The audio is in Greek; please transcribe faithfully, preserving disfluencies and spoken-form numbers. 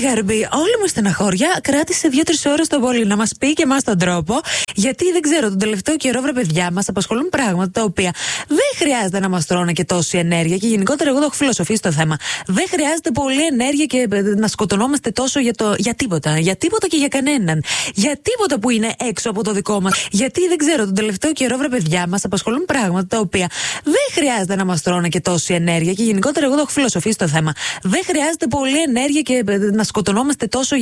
Γαρμπή, όλη μου η στεναχώρια κράτησε δύο-τρει ώρες το πολύ να μας πει και εμάς τον τρόπο. Γιατί δεν ξέρω, τον τελευταίο καιρό, βρε παιδιά, μας απασχολούν πράγματα τα οποία δεν χρειάζεται να μας τρώνε και τόση ενέργεια. Και γενικότερα, εγώ το έχω φιλοσοφήσει το θέμα. Δεν χρειάζεται πολλή ενέργεια και να σκοτωνόμαστε τόσο για, το, για τίποτα. Για τίποτα και για κανέναν. Για τίποτα που είναι έξω από το δικό μας. Γιατί δεν ξέρω, τον τελευταίο καιρό, βρε παιδιά, μας απασχολούν πράγματα τα οποία δεν χρειάζεται να μας τρώνε και τόση ενέργεια. Και γενικότερα, εγώ το έχω φιλοσοφήσει το θέμα. Δεν χρειάζεται πολλή ενέργεια και να σκοτωνόμαστε τόσο